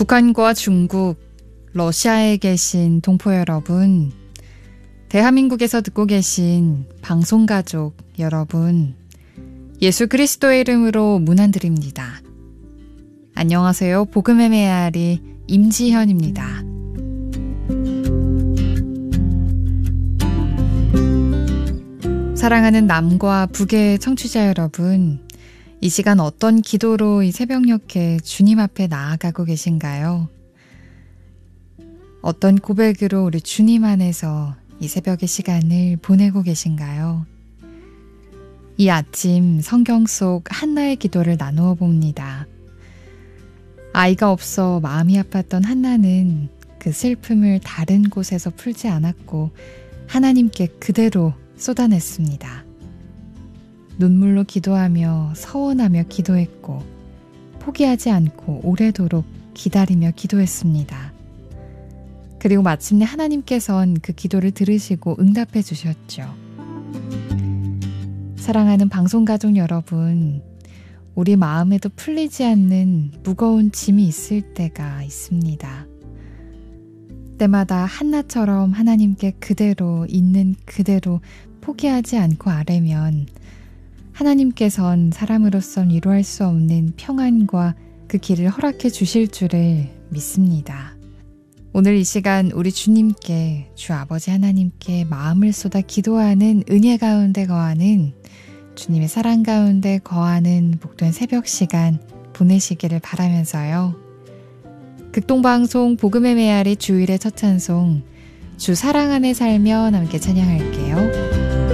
북한과 중국, 러시아에 계신 동포 여러분, 대한민국에서 듣고 계신 방송가족 여러분, 예수 그리스도의 이름으로 문안드립니다. 안녕하세요. 복음의 메아리 임지현입니다. 사랑하는 남과 북의 청취자 여러분, 이 시간 어떤 기도로 이 새벽녘에 주님 앞에 나아가고 계신가요? 어떤 고백으로 우리 주님 안에서 이 새벽의 시간을 보내고 계신가요? 이 아침 성경 속 한나의 기도를 나누어 봅니다. 아이가 없어 마음이 아팠던 한나는 그 슬픔을 다른 곳에서 풀지 않았고 하나님께 그대로 쏟아냈습니다. 눈물로 기도하며 서원하며 기도했고 포기하지 않고 오래도록 기다리며 기도했습니다. 그리고 마침내 하나님께선 그 기도를 들으시고 응답해 주셨죠. 사랑하는 방송가족 여러분, 우리 마음에도 풀리지 않는 무거운 짐이 있을 때가 있습니다. 때마다 한나처럼 하나님께 그대로 있는 그대로 포기하지 않고 아뢰면 하나님께선 사람으로선 이루할 수 없는 평안과 그 길을 허락해 주실 줄을 믿습니다. 오늘 이 시간 우리 주님께, 주 아버지 하나님께 마음을 쏟아 기도하는 은혜 가운데 거하는, 주님의 사랑 가운데 거하는 복된 새벽 시간 보내시기를 바라면서요. 극동방송 복음의 메아리 주일의 첫 찬송, 주 사랑 안에 살며 함께 찬양할게요.